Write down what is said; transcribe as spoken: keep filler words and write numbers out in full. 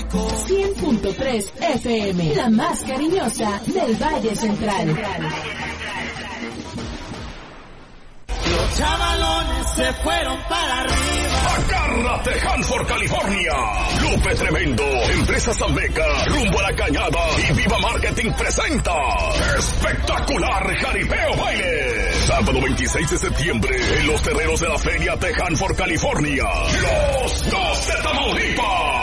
cien punto tres F M, la más cariñosa del Valle Central. Los chavalones se fueron para arriba. Agárrate, Hanford, California. Lupe Tremendo, Empresas Ameca, Rumbo a la Cañada y Viva Marketing presenta Espectacular Jaripeo Baile. Sábado veintiséis de septiembre en los terrenos de la feria de Hanford, California. Los dos de Tamaulipas.